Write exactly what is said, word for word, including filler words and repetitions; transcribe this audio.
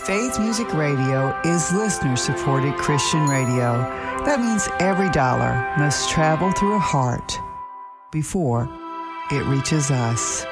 Faith Music Radio is listener-supported Christian radio. That means every dollar must travel through a heart before it reaches us.